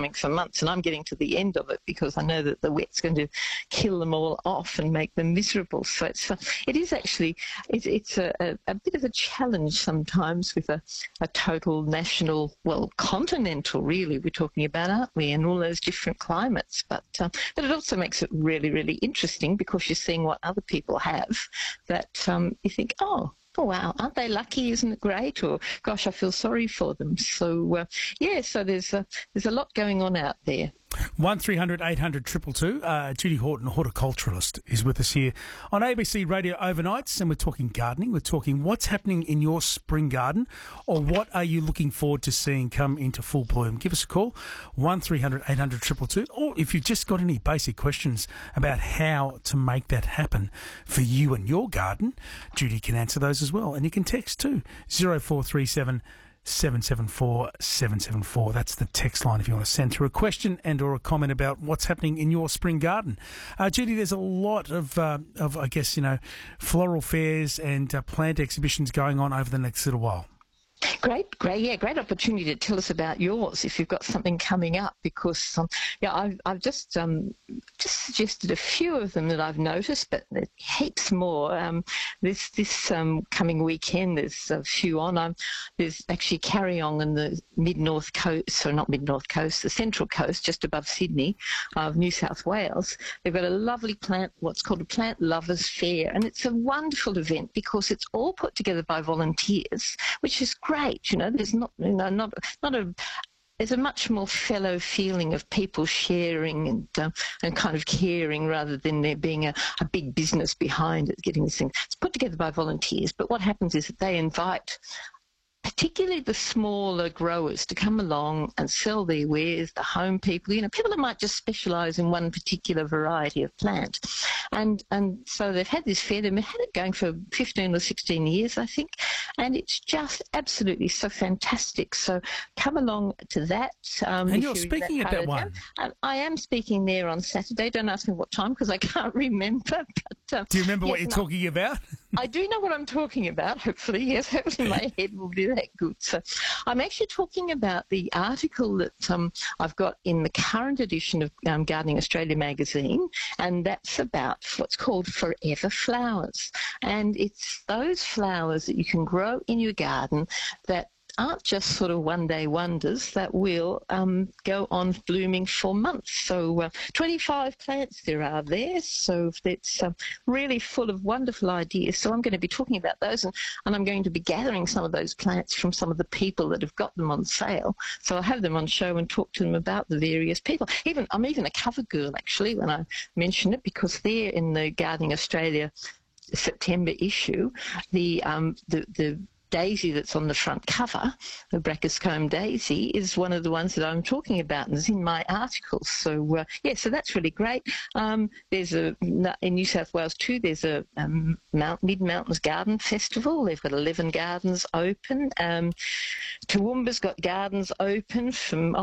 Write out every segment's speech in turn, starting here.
coming for months, and I'm getting to the end of it because I know that the wet's going to kill them all off and make them miserable. So it is actually it's a bit of a challenge sometimes with a total national, well, continental really we're talking about, aren't we, and all those different climates. But it also makes it really, really interesting because you're seeing what other people have that you think, oh wow, aren't they lucky? Isn't it great? Or gosh, I feel sorry for them. So so there's a lot going on out there. 1300 800 222. Judy Horton, horticulturalist, is with us here on ABC Radio Overnights, and we're talking gardening. We're talking what's happening in your spring garden, or what are you looking forward to seeing come into full bloom. Give us a call, 1300 800 222, or if you've just got any basic questions about how to make that happen for you and your garden, Judy can answer those as well. And you can text too, 0437 774 774. That's the text line if you want to send through a question and or a comment about what's happening in your spring garden. Judy, there's a lot of I guess, floral fairs and plant exhibitions going on over the next little while. Great opportunity to tell us about yours if you've got something coming up, because I've just suggested a few of them that I've noticed, but there's heaps more. This coming weekend there's a few on. There's actually Carryong on the the Central Coast, just above Sydney, of New South Wales. They've got a lovely what's called a Plant Lovers Fair, and it's a wonderful event because it's all put together by volunteers, which is great. There's there's a much more fellow feeling of people sharing and kind of caring, rather than there being a big business behind it, getting this thing. It's put together by volunteers, but what happens is that they invite particularly the smaller growers to come along and sell their wares, the home people, people that might just specialise in one particular variety of plant. And so they've had this fair, they've had it going for 15 or 16 years, I think, and it's just absolutely so fantastic. So come along to that. And you're speaking at that one. I am speaking there on Saturday. Don't ask me what time because I can't remember. But, do you remember what you're talking about? I do know what I'm talking about, hopefully. Yes, hopefully my head will be that good. So I'm actually talking about the article that I've got in the current edition of Gardening Australia magazine, and that's about what's called Forever Flowers. And it's those flowers that you can grow in your garden that aren't just sort of one-day wonders, that will go on blooming for months. So 25 plants there are there, so it's really full of wonderful ideas. So I'm going to be talking about those, and I'm going to be gathering some of those plants from some of the people that have got them on sale. So I'll have them on show and talk to them about the various people. I'm even a cover girl, actually, when I mention it, because they're in the Gardening Australia September issue. The daisy that's on the front cover, the Brachyscombe daisy, is one of the ones that I'm talking about, and is in my articles. So so that's really great. There's in New South Wales too, there's a Mid-Mountains Garden Festival. They've got 11 gardens open. Toowoomba's got gardens open from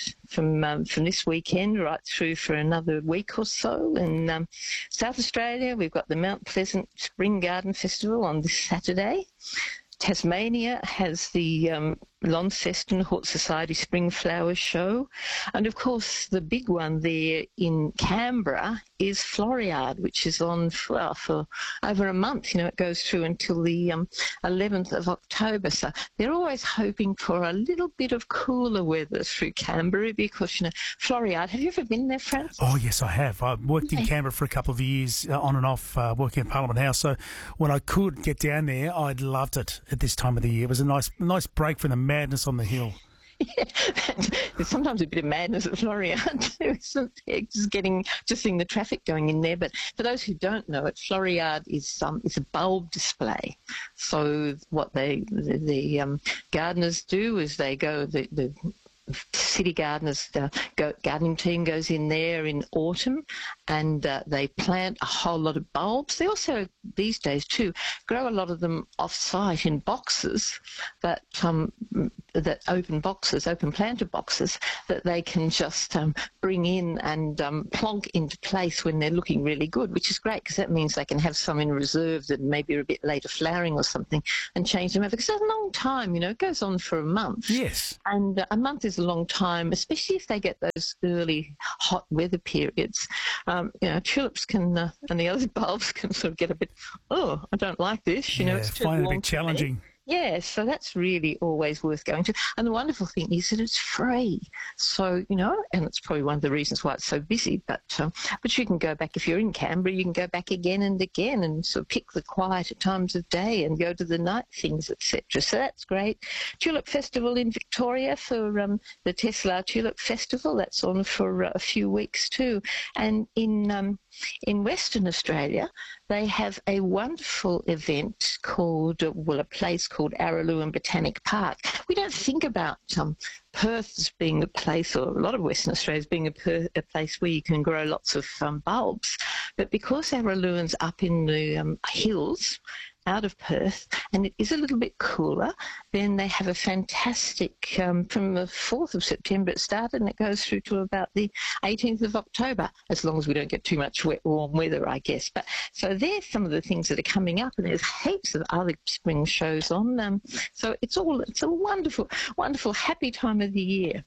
this weekend right through for another week or so. In South Australia, we've got the Mount Pleasant Spring Garden Festival on this Saturday. Tasmania has the Launceston Hort Society Spring Flowers Show. And, of course, the big one there in Canberra is Floriade, which is on for over a month. It goes through until the 11th of October. So they're always hoping for a little bit of cooler weather through Canberra because, Floriade, have you ever been there, Francis? Oh, yes, I have. I worked in Canberra for a couple of years on and off, working at Parliament House. So when I could get down there, I loved it at this time of the year. It was a nice break from the madness on the hill. Yeah, there's sometimes a bit of madness at Floriade too, isn't there? Just seeing the traffic going in there. But for those who don't know it, Floriade is a bulb display. So what the gardeners do is they go the city gardeners, gardening team goes in there in autumn, and they plant a whole lot of bulbs. They also, these days too, grow a lot of them off-site in boxes, that open planter boxes that they can just bring in and plonk into place when they're looking really good, which is great because that means they can have some in reserve that maybe are a bit later flowering or something and change them over. Because it's a long time, it goes on for a month. Yes. And a month is a long time, especially if they get those early hot weather periods. Tulips can and the other bulbs can sort of get a bit, I don't like this. It's too find it a warm bit challenging. Yeah, so that's really always worth going to. And the wonderful thing is that it's free. So, and it's probably one of the reasons why it's so busy. But you can go back, if you're in Canberra, you can go back again and again and sort of pick the quieter times of day and go to the night things, etc. So that's great. Tulip Festival in Victoria for the Tesla Tulip Festival. That's on for a few weeks too. And in Western Australia, they have a wonderful event called, a place called Araluen Botanic Park. We don't think about Perth as being a place, or a lot of Western Australia as being a place where you can grow lots of bulbs. But because Araluen's up in the hills, out of Perth, and it is a little bit cooler, then they have a fantastic, from the 4th of September it started, and it goes through to about the 18th of October, as long as we don't get too much wet, warm weather, I guess. But so there's some of the things that are coming up, and there's heaps of other spring shows on. So it's a wonderful, wonderful, happy time of the year.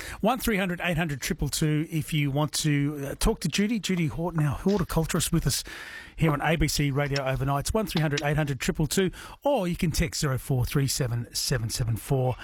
1300 800 222 if you want to talk to Judy Horton, our horticulturist, with us here on ABC Radio Overnights. 1300 800 222, or you can text 0437 774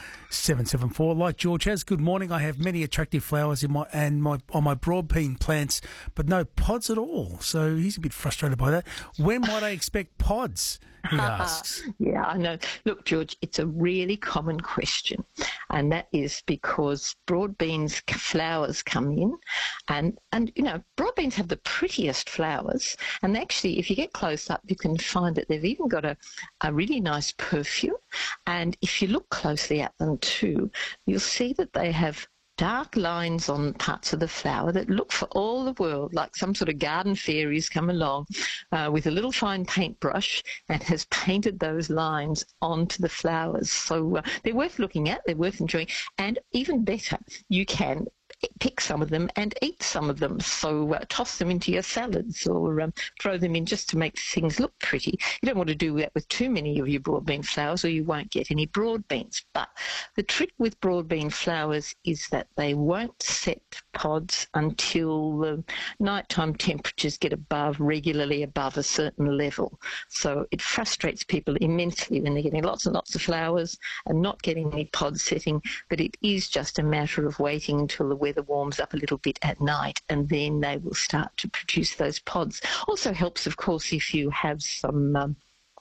774. Like George has. Good morning. I have many attractive flowers on my broad bean plants, but no pods at all. So he's a bit frustrated by that. When might I expect pods? He asks. Yeah, I know. Look, George, it's a really common question, and that is because broad beans flowers come in, and broad beans have the prettiest flowers, and actually, if you get close up, you can find that they've even got a really nice perfume, and if you look closely at them too, you'll see that they have dark lines on parts of the flower that look for all the world like some sort of garden fairies come along with a little fine paintbrush and has painted those lines onto the flowers. So they're worth looking at, they're worth enjoying, and even better, you can pick some of them and eat some of them. So toss them into your salads or throw them in just to make things look pretty. You don't want to do that with too many of your broad bean flowers or you won't get any broad beans. But the trick with broad bean flowers is that they won't set pods until the nighttime temperatures get regularly above a certain level. So it frustrates people immensely when they're getting lots and lots of flowers and not getting any pods setting, but it is just a matter of waiting until the weather warms up a little bit at night, and then they will start to produce those pods. Also helps, of course, if you have some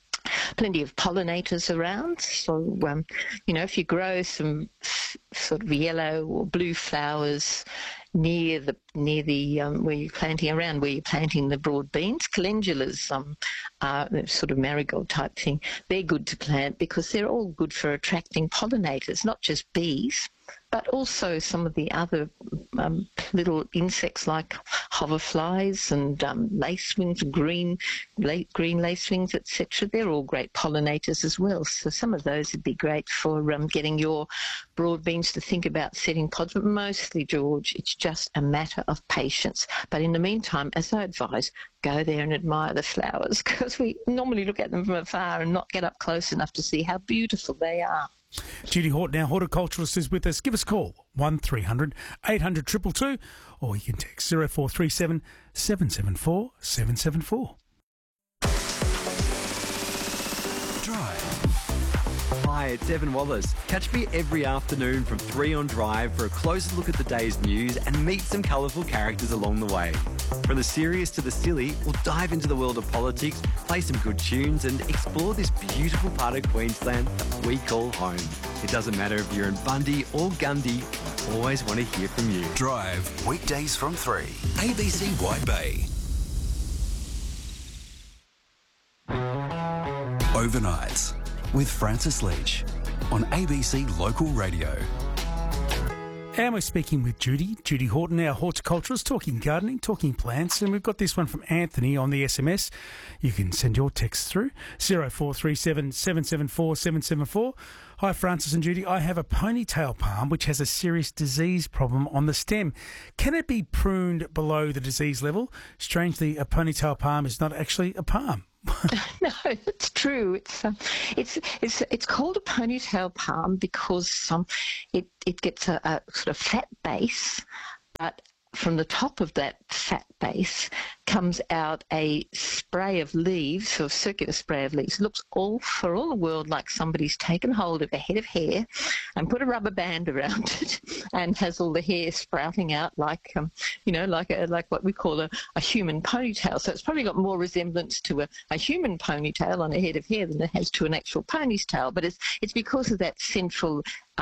plenty of pollinators around. So, if you grow some sort of yellow or blue flowers near the where you're planting the broad beans, calendulas, sort of marigold type thing, they're good to plant because they're all good for attracting pollinators, not just bees, but also some of the other little insects like hoverflies and lacewings, green lacewings, etc. They're all great pollinators as well. So some of those would be great for getting your broad beans to think about setting pods. But mostly, George, it's just a matter of patience. But in the meantime, as I advise, go there and admire the flowers because we normally look at them from afar and not get up close enough to see how beautiful they are. Judy Horton, our horticulturist, is with us. Give us a call, 1300 800 222, or you can text 0437 774 774. Hi, it's Evan Wallace. Catch me every afternoon from 3 on Drive for a closer look at the day's news and meet some colourful characters along the way. From the serious to the silly, we'll dive into the world of politics, play some good tunes and explore this beautiful part of Queensland that we call home. It doesn't matter if you're in Bundy or Gundy, I always want to hear from you. Drive, weekdays from 3. ABC White Bay. Overnights with Francis Leach on ABC Local Radio. And we're speaking with Judy Horton, our horticulturist, talking gardening, talking plants. And we've got this one from Anthony on the SMS. You can send your text through 0437 774 774. Hi, Francis and Judy. I have a ponytail palm which has a serious disease problem on the stem. Can it be pruned below the disease level? Strangely, a ponytail palm is not actually a palm. No, it's true. It's called a ponytail palm because it gets a sort of flat base, but from the top of that fat base comes out a spray of leaves, sort of circular spray of leaves. It looks for all the world like somebody's taken hold of a head of hair and put a rubber band around it and has all the hair sprouting out like what we call a human ponytail. So it's probably got more resemblance to a human ponytail on a head of hair than it has to an actual pony's tail. But it's because of that central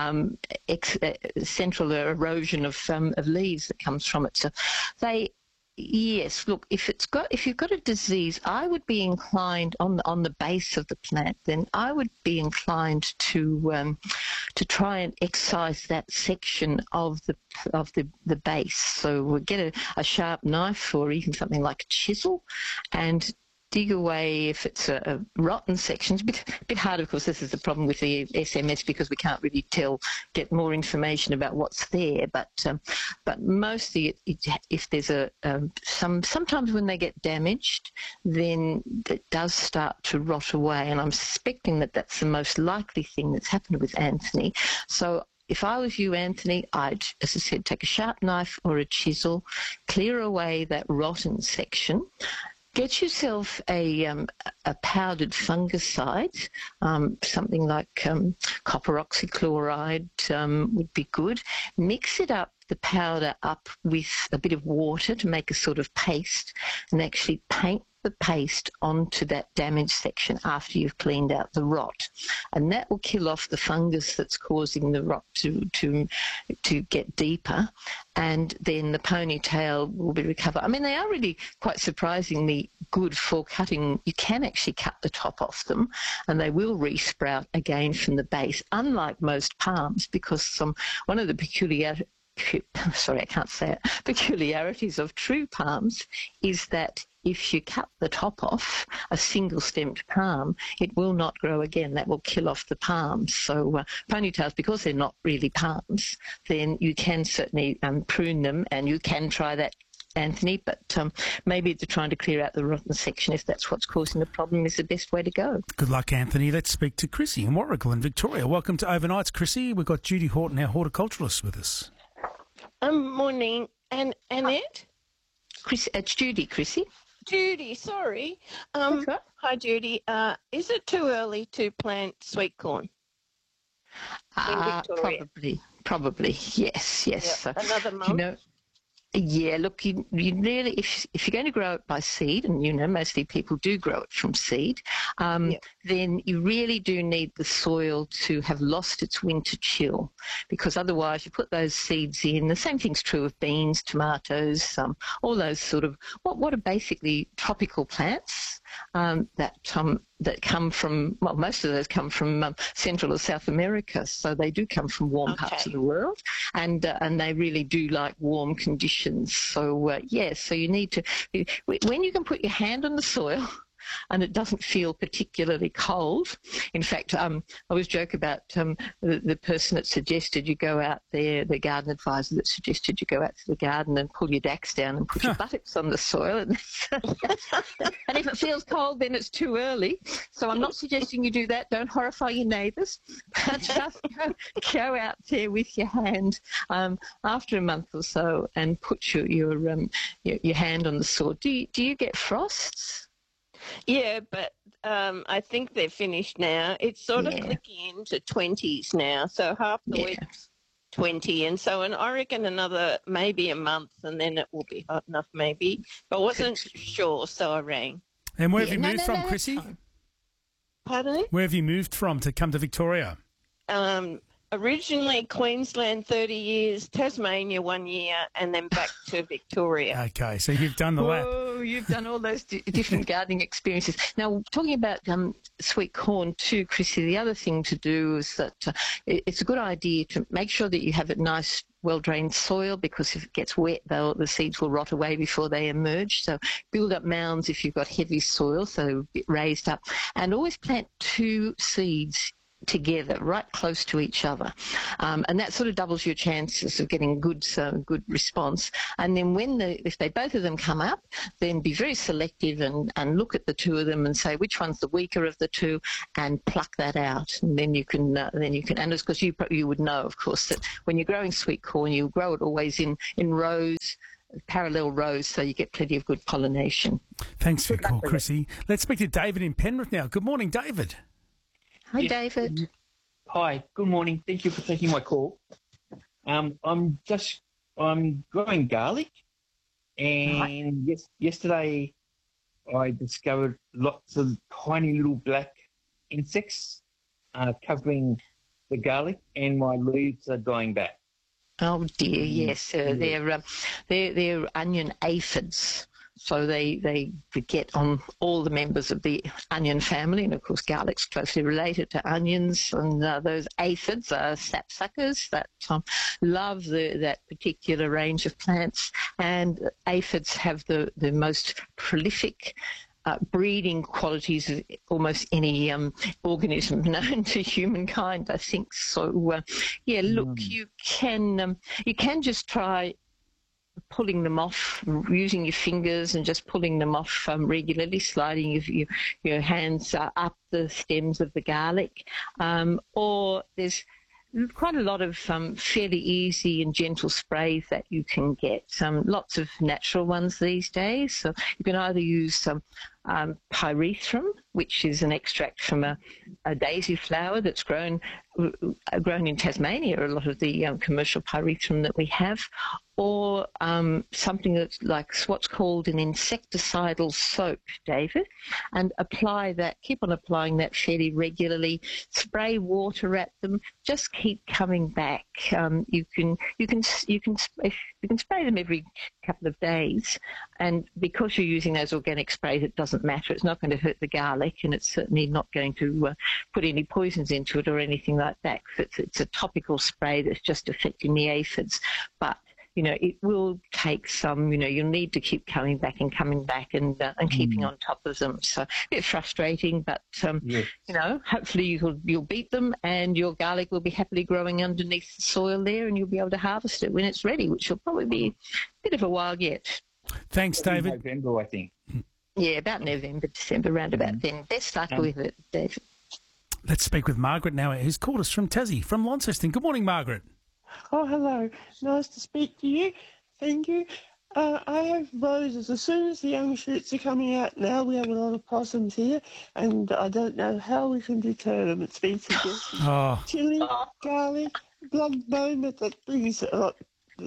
erosion of leaves that comes from it. So yes, look, if you've got a disease, I would be inclined on the base of the plant. Then I would be inclined to try and excise that section of the base. So we'll get a sharp knife or even something like a chisel and dig away if it's a rotten section. It's a bit hard, of course. This is the problem with the SMS because we can't really get more information about what's there. But mostly, if there's sometimes when they get damaged, then it does start to rot away. And I'm suspecting that that's the most likely thing that's happened with Anthony. So if I was you, Anthony, I'd, as I said, take a sharp knife or a chisel, clear away that rotten section. Get yourself a powdered fungicide, something like copper oxychloride would be good. Mix the powder up with a bit of water to make a sort of paste and actually paint the paste onto that damaged section after you've cleaned out the rot. And that will kill off the fungus that's causing the rot to get deeper. And then the ponytail will be recovered. I mean, they are really quite surprisingly good for cutting. You can actually cut the top off them and they will resprout again from the base, unlike most palms, because one of the peculiarities of true palms is that if you cut the top off a single-stemmed palm, it will not grow again. That will kill off the palms. So ponytails, because they're not really palms, then you can certainly prune them, and you can try that, Anthony, but maybe trying to clear out the rotten section, if that's what's causing the problem, is the best way to go. Good luck, Anthony. Let's speak to Chrissy in Warragul in Victoria. Welcome to Overnights, Chrissy. We've got Judy Horton, our horticulturalist, with us. Morning. And Annette? It's Judy, Chrissy. Judy, sorry. Okay. Hi, Judy. Is it too early to plant sweet corn in Victoria? Probably, yes. Yep. So, another month? Yeah, look, you really, if you're going to grow it by seed, and mostly people do grow it from seed, then you really do need the soil to have lost its winter chill, because otherwise you put those seeds in. The same thing's true of beans, tomatoes, all those sort of what are basically tropical plants that come from, well, most of those come from Central or South America, so they do come from warm parts of the world, and they really do like warm conditions. So so you need to, when you can put your hand on the soil and it doesn't feel particularly cold. In fact, I always joke about the person that suggested you go out there, the garden advisor that suggested you go out to the garden and pull your dacks down and put your buttocks on the soil. And if it feels cold, then it's too early. So I'm not suggesting you do that. Don't horrify your neighbours. Just go out there with your hand after a month or so and put your hand on the soil. Do you get frosts? Yeah, but I think they're finished now. It's sort of clicking into 20s now, so half the week's 20, and so I reckon another maybe a month, and then it will be hot enough maybe. But I wasn't sure, so I rang. And where have you moved from, Chrissy? Pardon? Where have you moved from to come to Victoria? Originally Queensland 30 years, Tasmania 1 year, and then back to Victoria. Okay, so you've done the lap. Oh, you've done all those different gardening experiences. Now, talking about sweet corn too, Chrissy, the other thing to do is that it's a good idea to make sure that you have a nice, well-drained soil, because if it gets wet, the seeds will rot away before they emerge. So build up mounds if you've got heavy soil, so a bit raised up. And always plant 2 seeds together, right close to each other, and that sort of doubles your chances of getting good response. And then if they both of them come up, then be very selective and look at the two of them and say which one's the weaker of the two, and pluck that out. And then you can and of course you would know, of course, that when you're growing sweet corn, you grow it always in rows, parallel rows, so you get plenty of good pollination. Thanks for your call, Chrissy. Let's speak to David in Penrith now. Good morning, David. Hi, yes. David. Hi, good morning. Thank you for taking my call. I'm growing garlic, and yesterday I discovered lots of tiny little black insects covering the garlic, and my leaves are dying back. Oh dear, yes, they're onion aphids. So they get on all the members of the onion family, and of course garlic's closely related to onions. And those aphids are sapsuckers that love that particular range of plants. And aphids have the most prolific breeding qualities of almost any organism known to humankind, I think. So, look, you can just try pulling them off, using your fingers and just pulling them off regularly, sliding your hands up the stems of the garlic. Or there's quite a lot of fairly easy and gentle sprays that you can get. Lots of natural ones these days. So you can either use pyrethrum, which is an extract from a daisy flower that's grown in Tasmania, a lot of the commercial pyrethrum that we have, or something that's like what's called an insecticidal soap, David, and keep on applying that fairly regularly, spray water at them, just keep coming back. You can spray them every couple of days, and because you're using those organic sprays, it doesn't matter. It's not going to hurt the garlic, and it's certainly not going to put any poisons into it or anything like that. It's a topical spray that's just affecting the aphids, but it will take some, you'll need to keep coming back and keeping on top of them. So a bit frustrating, but, yes. Hopefully you'll beat them, and your garlic will be happily growing underneath the soil there, and you'll be able to harvest it when it's ready, which will probably be a bit of a while yet. Thanks, David. November, I think. Yeah, about November, December, round about then. Best luck with it, David. Let's speak with Margaret now, who's called us from Tassie, from Launceston. Good morning, Margaret. Oh, hello. Nice to speak to you. Thank you. I have roses. As soon as the young shoots are coming out now, we have a lot of possums here, and I don't know how we can deter them. It's been suggested. Chili, garlic, blood bone, but that brings a lot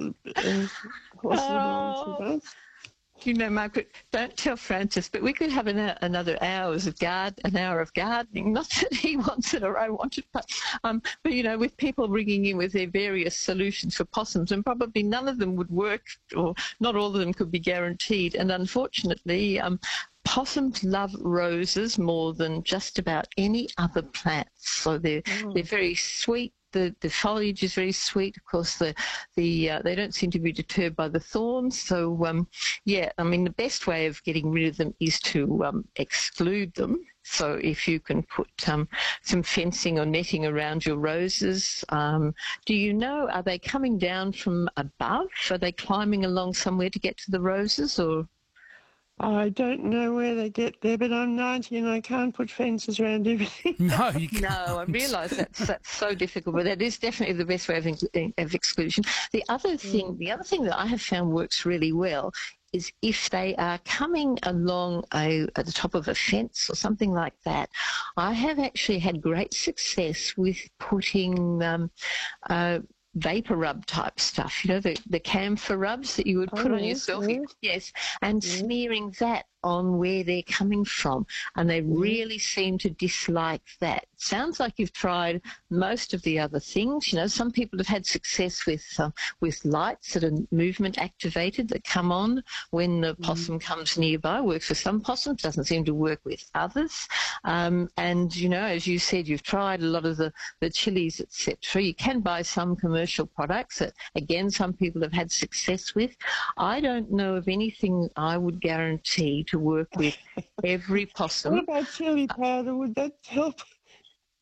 of Margaret, don't tell Francis, but we could have another an hour of gardening. Not that he wants it or I want it, but with people ringing in with their various solutions for possums, and probably none of them would work, or not all of them could be guaranteed. And unfortunately, possums love roses more than just about any other plants. So they're very sweet. The foliage is very sweet. Of course, they don't seem to be deterred by the thorns. So, the best way of getting rid of them is to exclude them. So if you can put some fencing or netting around your roses. Do you know, are they coming down from above? Are they climbing along somewhere to get to the roses, or...? I don't know where they get there, but I'm 90 and I can't put fences around everything. No, you can't. No, I realise that's so difficult, but that is definitely the best way of exclusion. The other thing that I have found works really well is if they are coming along at the top of a fence or something like that. I have actually had great success with putting vapor rub type stuff, the camphor rubs that you would put on yourself, and smearing that on where they're coming from, and they really seem to dislike that. Sounds like you've tried most of the other things. Some people have had success with lights that are movement activated that come on when the possum comes nearby. Works for some possums, doesn't seem to work with others. And as you said, you've tried a lot of the chilies, etc. You can buy some commercial products that, again, some people have had success with. I don't know of anything I would guarantee to work with every possum. What about chili powder? Would that help?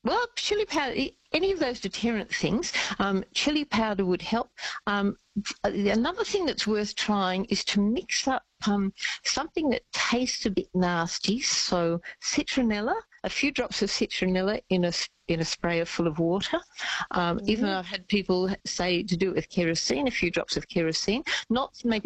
Well, chili powder, any of those deterrent things, chili powder would help. Another thing that's worth trying is to mix up something that tastes a bit nasty. So citronella, a few drops of citronella in a sprayer full of water. Even I've had people say to do it with kerosene, a few drops of kerosene, not maybe